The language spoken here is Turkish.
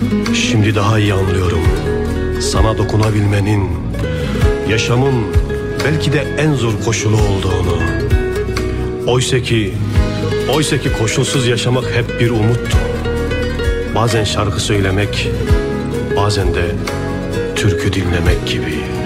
Şimdi daha iyi anlıyorum sana dokunabilmenin, yaşamın belki de en zor koşulu olduğunu. Oysa ki koşulsuz yaşamak hep bir umuttu. Bazen şarkı söylemek, bazen de türkü dinlemek gibi.